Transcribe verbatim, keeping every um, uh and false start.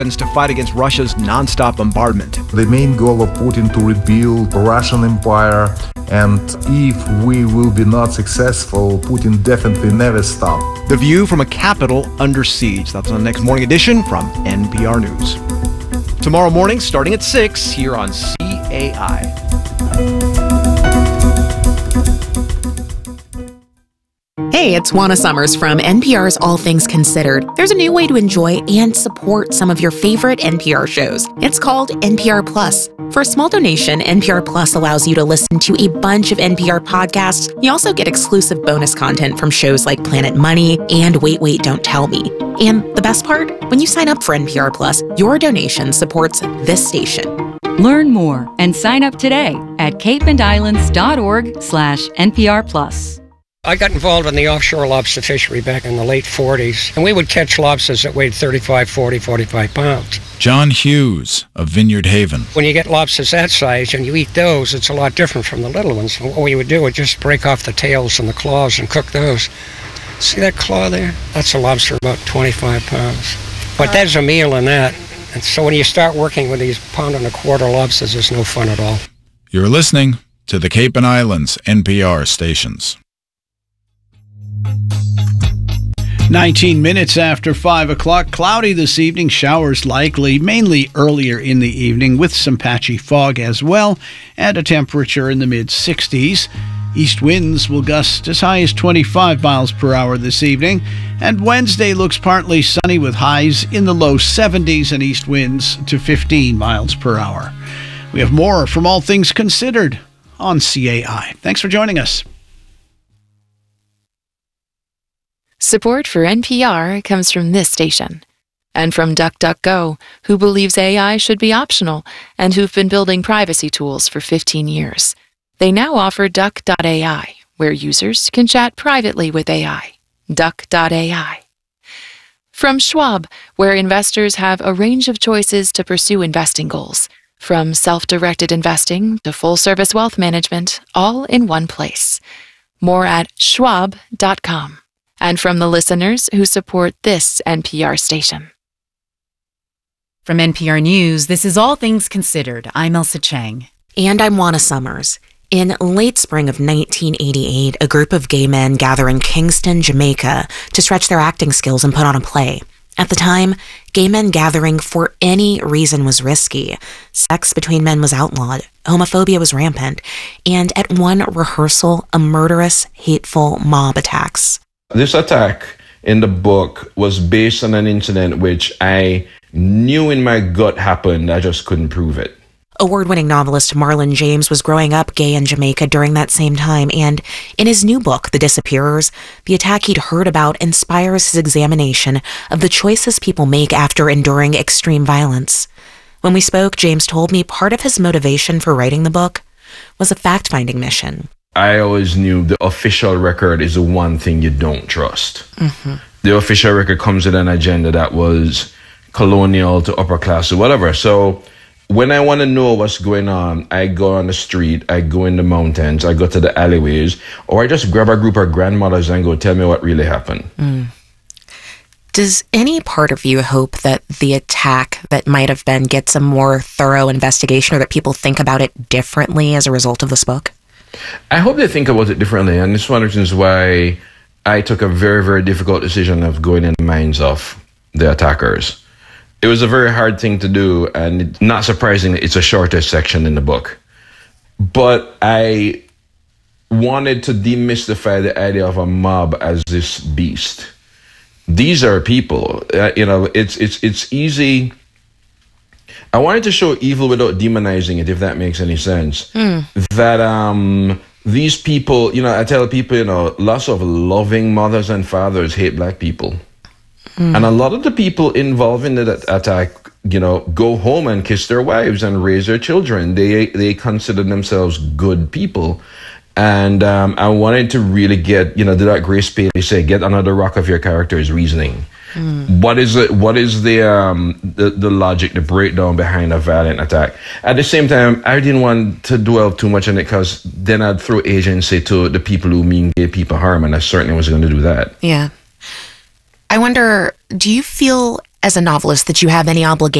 to fight against Russia's non-stop bombardment. The main goal of Putin to rebuild the Russian Empire, and if we will be not successful, Putin definitely never stop. The view from a capital under siege. That's on the next morning edition from N P R News. Tomorrow morning, starting at six, here on C A I. Hey, it's Juana Summers from N P R's All Things Considered. There's a new way to enjoy and support some of your favorite N P R shows. It's called N P R Plus. For a small donation, N P R Plus allows you to listen to a bunch of N P R podcasts. You also get exclusive bonus content from shows like Planet Money and Wait, Wait, Don't Tell Me. And the best part? When you sign up for N P R Plus, your donation supports this station. Learn more and sign up today at capeandislands.org slash NPR Plus. I got involved in the offshore lobster fishery back in the late forties, and we would catch lobsters that weighed thirty-five, forty, forty-five pounds. John Hughes of Vineyard Haven. When you get lobsters that size and you eat those, it's a lot different from the little ones. What we would do is just break off the tails and the claws and cook those. See that claw there? That's a lobster about twenty-five pounds. But there's a meal in that. And so when you start working with these pound and a quarter lobsters, it's no fun at all. You're listening to the Cape and Islands N P R stations. nineteen minutes after five o'clock. Cloudy this evening. Showers likely, mainly earlier in the evening, with some patchy fog as well, and a temperature in the mid-sixties. East winds will gust as high as twenty-five miles per hour this evening. And Wednesday looks partly sunny with highs in the low seventies and east winds to fifteen miles per hour. We have more from All Things Considered on C A I. Thanks for joining us. Support for N P R comes from this station and from DuckDuckGo, who believes A I should be optional and who've been building privacy tools for fifteen years. They now offer Duck dot A I, where users can chat privately with A I. Duck dot A I. From Schwab, where investors have a range of choices to pursue investing goals, from self-directed investing to full-service wealth management, all in one place. More at schwab dot com. And from the listeners who support this N P R station. From N P R News, this is All Things Considered. I'm Elsa Chang. And I'm Juana Summers. In late spring of nineteen eighty-eight, a group of gay men gather in Kingston, Jamaica to stretch their acting skills and put on a play. At the time, gay men gathering for any reason was risky. Sex between men was outlawed. Homophobia was rampant. And at one rehearsal, a murderous, hateful mob attacks. This attack in the book was based on an incident which I knew in my gut happened. I just couldn't prove it. Award-winning novelist Marlon James was growing up gay in Jamaica during that same time, and in his new book, The Disappearers, the attack he'd heard about inspires his examination of the choices people make after enduring extreme violence. When we spoke, James told me part of his motivation for writing the book was a fact-finding mission. I always knew the official record is the one thing you don't trust. Mm-hmm. The official record comes with an agenda that was colonial to upper class or whatever. So when I want to know what's going on, I go on the street, I go in the mountains, I go to the alleyways, or I just grab a group of grandmothers and go, tell me what really happened. Mm. Does any part of you hope that the attack that might have been gets a more thorough investigation, or that people think about it differently as a result of this book? I hope they think about it differently, and it's one of the reasons why I took a very, very difficult decision of going in the minds of the attackers. It was a very hard thing to do, and not surprisingly, it's a shorter section in the book. But I wanted to demystify the idea of a mob as this beast. These are people. Uh, you know, it's it's it's easy. I wanted to show evil without demonizing it, if that makes any sense. Mm. That um, these people, you know, I tell people, you know, lots of loving mothers and fathers hate black people. Mm. And a lot of the people involved in the attack, you know, go home and kiss their wives and raise their children. They they consider themselves good people. And um, I wanted to really get, you know, did that Grace Paley say, get under the rock of your character's reasoning. Mm. What is it? What is the, um, the the logic, the breakdown behind a violent attack? At the same time, I didn't want to dwell too much on it, because then I'd throw agency to the people who mean gay people harm, and I certainly was going to do that. Yeah. I wonder, do you feel as a novelist that you have any obligation